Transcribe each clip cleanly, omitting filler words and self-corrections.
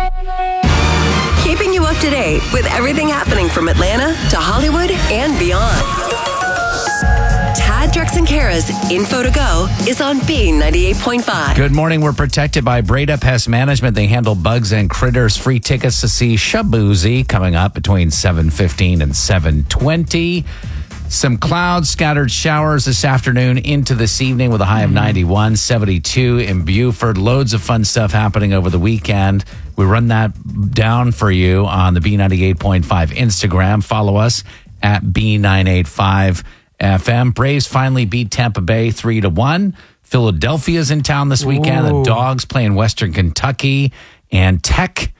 Keeping you up to date with everything happening from Atlanta to Hollywood and beyond. Tad, Drex, and Kara's Info to Go is on B98.5. Good morning. We're protected by Breda Pest Management. They handle bugs and critters. Free tickets to see Shabuzi coming up between 7:15 and 7:20. Some clouds, scattered showers this afternoon into this evening with a high of 91, 72 in Beaufort. Loads of fun stuff happening over the weekend. We run that down for you on the B98.5 Instagram. Follow us at B985 FM. Braves finally beat Tampa Bay 3-1. Philadelphia's in town this weekend. The Dogs playing Western Kentucky. And Tech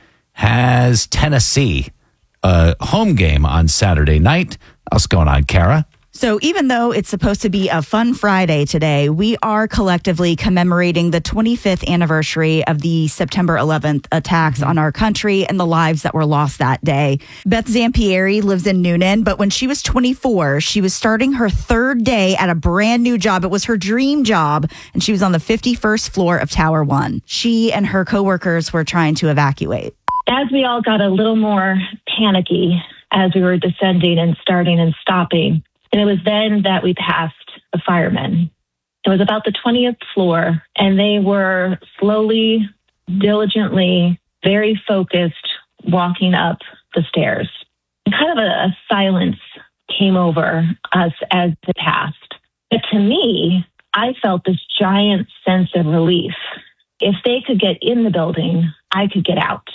has Tennessee. A home game on Saturday night. What's going on, Kara? So even though it's supposed to be a fun Friday today, we are collectively commemorating the 25th anniversary of the September 11th attacks on our country and the lives that were lost that day. Beth Zampieri lives in Noonan, but when she was 24, she was starting her third day at a brand new job. It was her dream job, and she was on the 51st floor of Tower 1. She and her coworkers were trying to evacuate. As we all got a little more panicky as we were descending and starting and stopping, and it was then that we passed the firemen. It was about the 20th floor, and they were slowly, diligently, very focused, walking up the stairs. And kind of a silence came over us as it passed. But to me, I felt this giant sense of relief. If they could get in the building, I could get out.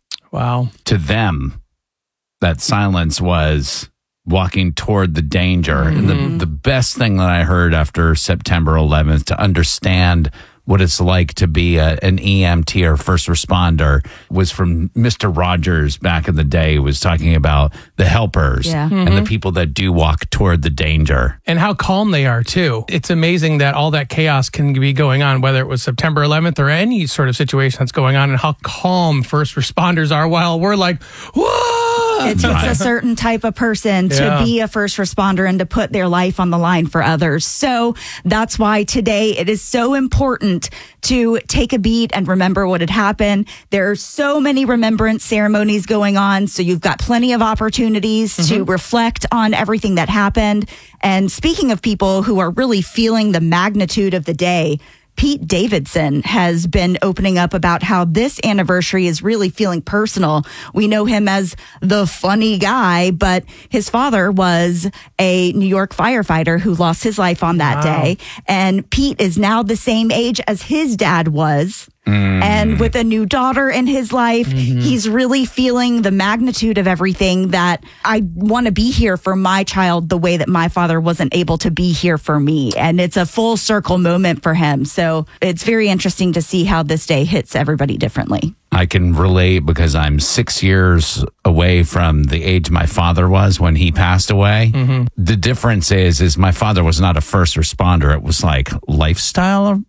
Wow. To them, that silence was walking toward the danger. And the best thing that I heard after September 11th to understand what it's like to be an EMT or first responder was from Mr. Rogers back in the day. He was talking about the helpers and the people that do walk toward the danger. And how calm they are, too. It's amazing that all that chaos can be going on, whether it was September 11th or any sort of situation that's going on, and how calm first responders are while we're like, whoa! It takes a certain type of person to be a first responder and to put their life on the line for others. So that's why today it is so important to take a beat and remember what had happened. There are so many remembrance ceremonies going on, so you've got plenty of opportunities to reflect on everything that happened. And speaking of people who are really feeling the magnitude of the day, Pete Davidson has been opening up about how this anniversary is really feeling personal. We know him as the funny guy, but his father was a New York firefighter who lost his life on that day. And Pete is now the same age as his dad was. And with a new daughter in his life, he's really feeling the magnitude of everything, that I want to be here for my child the way that my father wasn't able to be here for me. And it's a full circle moment for him. So it's very interesting to see how this day hits everybody differently. I can relate because I'm 6 years away from the age my father was when he passed away. The difference is my father was not a first responder. It was like lifestyle.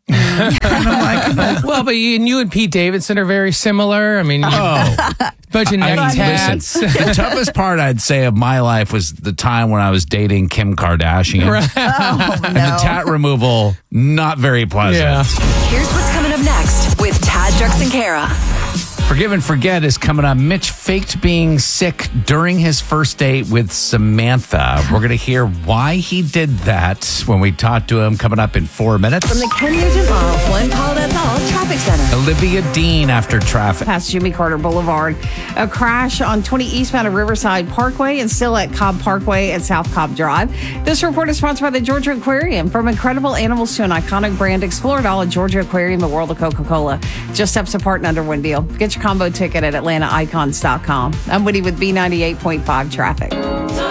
Well, but you and Pete Davidson are very similar. I mean, bunch of neck tats. The toughest part I'd say of my life was the time when I was dating Kim Kardashian. And the tat removal, not very pleasant. Here's what's coming up next with Tad, Drex, and Kara. Forgive and Forget is coming up. Mitch faked being sick during his first date with Samantha. We're going to hear why he did that when we talk to him, coming up in 4 minutes. From the Ken Nugent Law One Call That's All Traffic Center. Olivia Dean after traffic. Past Jimmy Carter Boulevard. A crash on 20 eastbound of Riverside Parkway and still at Cobb Parkway and South Cobb Drive. This report is sponsored by the Georgia Aquarium. From incredible animals to an iconic brand, explore it all at Georgia Aquarium, the world of Coca-Cola. Just steps apart and under one deal. Get your combo ticket at AtlantaIcons.com. I'm Woody with B98.5 Traffic.